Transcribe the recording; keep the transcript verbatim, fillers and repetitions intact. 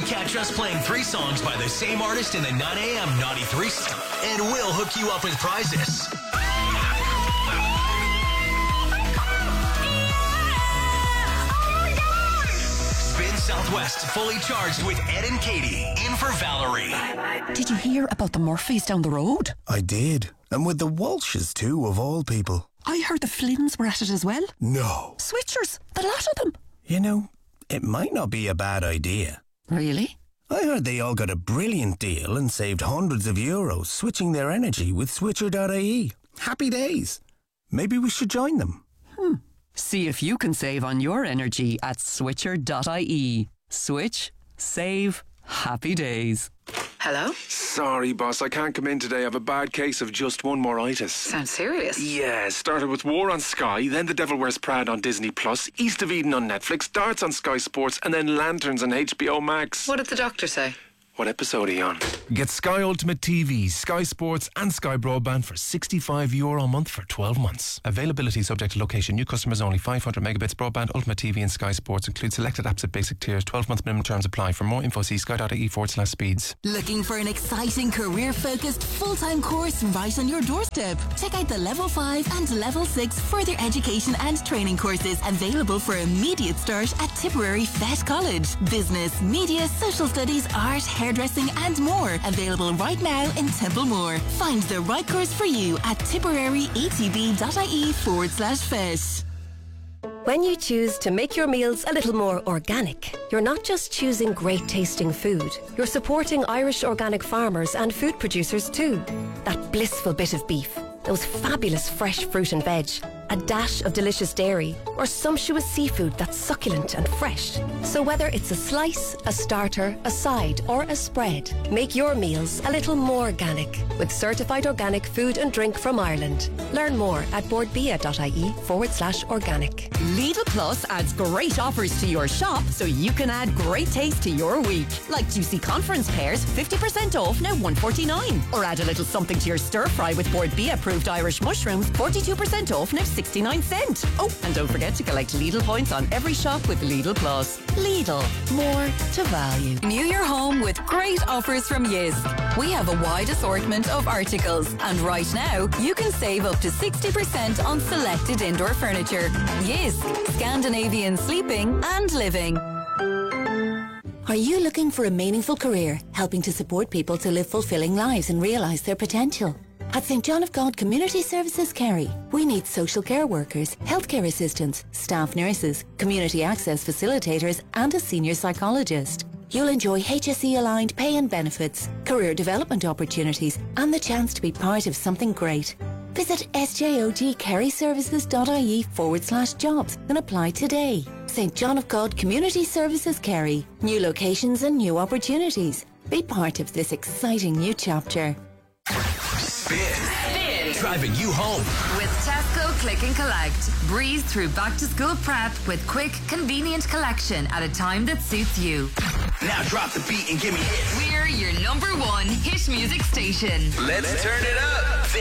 Catch us playing three songs by the same artist in the nine a.m. Naughty Threesome, and we'll hook you up with prizes. Spin Southwest, fully charged with Ed and Katie, in for Valerie. Did you hear about the Murphys down the road? I did. And with the Walshes too, of all people. I heard the Flynns were at it as well. No. Switchers, the lot of them. You know, it might not be a bad idea. Really? I heard they all got a brilliant deal and saved hundreds of euros switching their energy with switcher dot I E. Happy days. Maybe we should join them. Hmm. See if you can save on your energy at switcher dot I E. Switch, save, happy days. Hello? Sorry, boss, I can't come in today. I have a bad case of just one moritis. Sounds serious. Yeah, started with War on Sky, then The Devil Wears Prada on Disney Plus, East of Eden on Netflix, Darts on Sky Sports, and then Lanterns on H B O Max. What did the doctor say? What episode are you on? Get Sky Ultimate T V, Sky Sports and Sky Broadband for sixty-five euro a month for twelve months. Availability subject to location. New customers only. five hundred megabits broadband, Ultimate T V and Sky Sports. Include selected apps at basic tiers. twelve month minimum terms apply. For more info, see sky dot I E forward slash speeds. Looking for an exciting career-focused full-time course right on your doorstep? Check out the Level five and Level six further education and training courses available for immediate start at Tipperary Vet College. Business, media, social studies, art, hairdressing and more. Available right now in Templemore. Find the right course for you at tipperary e t b dot I E forward slash vet. When you choose to make your meals a little more organic, you're not just choosing great tasting food, you're supporting Irish organic farmers and food producers too. That blissful bit of beef, those fabulous fresh fruit and veg, a dash of delicious dairy, or sumptuous seafood that's succulent and fresh. So whether it's a slice, a starter, a side, or a spread, make your meals a little more organic with certified organic food and drink from Ireland. Learn more at boardbia dot I E forward slash organic. Lidl Plus adds great offers to your shop so you can add great taste to your week. Like juicy conference pears, fifty percent off, now one forty-nine. Or add a little something to your stir fry with Boardbia approved Irish mushrooms, forty-two percent off, now sixty-nine cent. Oh, and don't forget to collect Lidl points on every shop with Lidl Plus. Lidl, more to value. New your home with great offers from Jysk. We have a wide assortment of articles, and right now you can save up to sixty percent on selected indoor furniture. Jysk, Scandinavian sleeping and living. Are you looking for a meaningful career, helping to support people to live fulfilling lives and realise their potential? At Saint John of God Community Services Kerry, we need social care workers, healthcare assistants, staff nurses, community access facilitators and a senior psychologist. You'll enjoy H S E-aligned pay and benefits, career development opportunities and the chance to be part of something great. Visit sjogkerryservices.ie forward slash jobs and apply today. Saint John of God Community Services Kerry. New locations and new opportunities. Be part of this exciting new chapter. Spin. Spin. Driving you home. With Tesco Click and Collect. Breeze through back to school prep with quick, convenient collection at a time that suits you. Now drop the beat and give me hits. We're your number one hit music station. Let's turn it up.